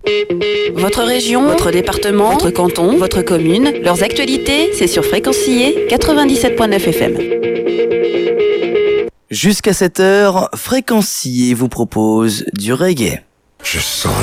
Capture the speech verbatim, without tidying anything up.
Votre région, votre département, votre canton, votre commune, leurs actualités, c'est sur Fréquencier quatre-vingt-dix-sept virgule neuf F M. Jusqu'à cette heure, Fréquencier vous propose du reggae. Je sens